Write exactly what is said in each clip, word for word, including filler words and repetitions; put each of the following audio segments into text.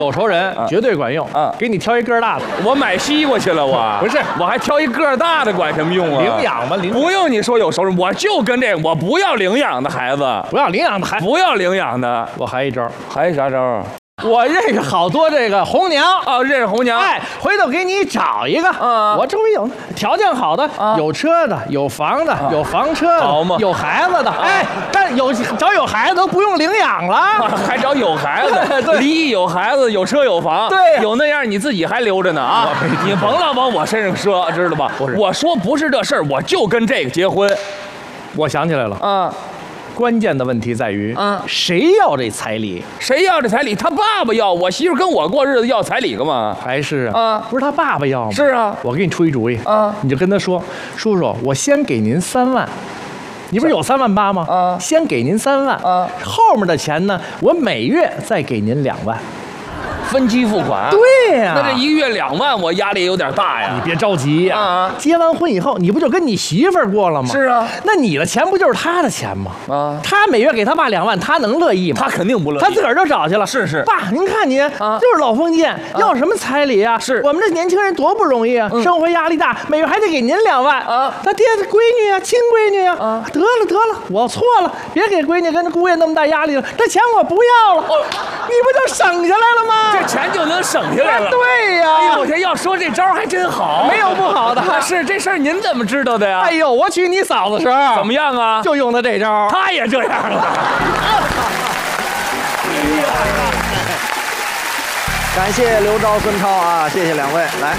狗仇人绝对管用啊！给你挑一个大的， 我买西瓜去了，我不是， 我还挑一个大的，管什么用啊？ 领养吧，领不用你说有仇人，我就跟这个，我不要领养的孩子， 不要领养的孩子， 不要领养的。 我还一招， 还有啥招啊？ 我认识好多这个红娘啊，认识红娘。 哎，回头给你找一个。 啊， 我周围有条件好的， 啊、 有车的，有房的，啊、有房车的， 好嘛， 有孩子的。啊、哎，但有找有孩子都不用领养了， 啊、还找有孩子， 对， 离异有孩子，有车有房， 对， 有那样你自己还留着呢啊！你甭老往我身上说，知道吧？ 不是， 我说不是这事儿，我就跟这个结婚。 我想起来了， 啊。 关键的问题在于， 嗯， 谁要这彩礼？ 谁要这彩礼？他爸爸要，我媳妇跟我过日子要彩礼干嘛？ 还是啊， 啊， 不是他爸爸要吗？ 是啊， 我给你出一主意啊， 你就跟他说，叔叔，我先给您三万，你不是有三万八吗？ 啊， 先给您三万， 啊， 后面的钱呢，我每月再给您两万。 分期付款， 对呀、啊， 那这一个月两万，我压力有点大呀。 你别着急呀、 啊， 结完婚以后，你不就跟你媳妇儿过了吗？ 是啊， 那你的钱不就是他的钱吗？ 啊， 他每月给他爸两万，他能乐意吗？ 他肯定不乐意， 他自个儿就找去了。 是是， 爸，您看您啊， 就是老封建，要什么彩礼啊？ 是我们这年轻人多不容易啊， 嗯、 生活压力大，每月还得给您两万啊。 他爹的闺女啊，亲闺女啊， 啊， 得了得了，我错了，别给闺女跟这姑爷那么大压力了，这钱我不要了。哦，你不就省下来了吗？ 这钱就能省下来了。 对呀、啊， 哎呦，我这要说这招还真好， 没有不好的。 是这事儿您怎么知道的呀？ 哎呦，我娶你嫂子时候怎么样啊？ 就用的这招， 他也这样了。 感谢刘钊、孙超啊，谢谢两位，来。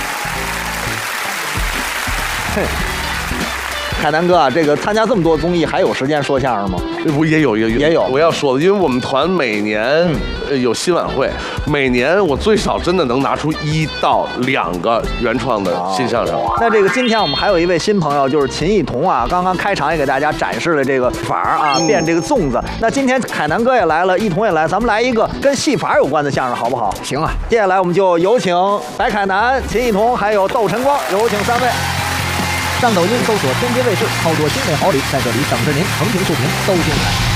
嘿。海南哥啊，这个参加这么多综艺，还有时间说相声吗？ 这不也有一个也有。 我要说的，因为我们团每年、呃、有新晚会，每年我最少真的能拿出一到两个原创的新相声。 那这个今天我们还有一位新朋友，就是秦艺彤啊，刚刚开场也给大家展示了这个法儿啊， 嗯、 变这个粽子。那今天海南哥也来了，艺彤也来，咱们来一个跟戏法有关的相声，好不好？ 行啊。 接下来我们就有请白凯南、秦艺彤还有窦晨光，有请三位。 上抖音搜索天津卫视，操作精美好礼，在这里等着您，横屏竖屏都精彩。